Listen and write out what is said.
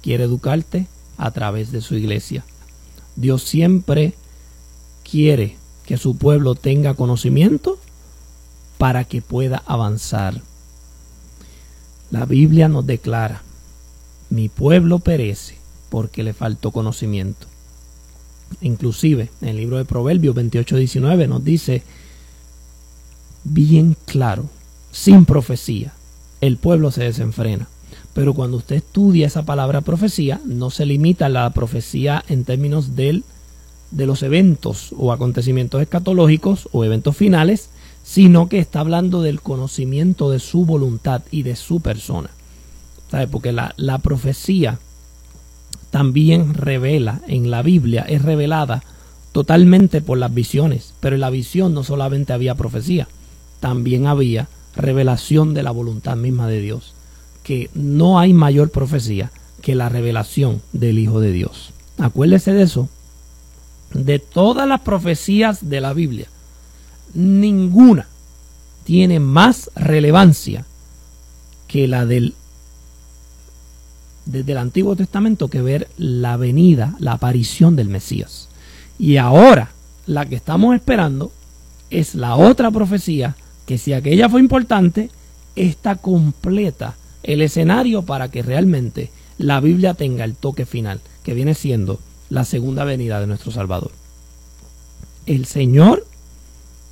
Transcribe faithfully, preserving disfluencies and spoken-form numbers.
quiere educarte a través de su iglesia. Dios siempre quiere que su pueblo tenga conocimiento para que pueda avanzar. La Biblia nos declara: mi pueblo perece porque le faltó conocimiento. Inclusive en el libro de Proverbios veintiocho diecinueve nos dice bien claro: sin profecía el pueblo se desenfrena. Pero cuando usted estudia esa palabra profecía, no se limita a la profecía en términos del, de los eventos o acontecimientos escatológicos o eventos finales, sino que está hablando del conocimiento de su voluntad y de su persona. ¿Sabe? Porque la, la profecía también revela en la Biblia, es revelada totalmente por las visiones, pero en la visión no solamente había profecía, también había revelación de la voluntad misma de Dios, que no hay mayor profecía que la revelación del Hijo de Dios. Acuérdese de eso. De todas las profecías de la Biblia, ninguna tiene más relevancia que la del desde el Antiguo Testamento, que ver la venida, la aparición del Mesías. Y ahora la que estamos esperando es la otra profecía, que si aquella fue importante, esta completa el escenario para que realmente la Biblia tenga el toque final, que viene siendo la segunda venida de nuestro Salvador. El Señor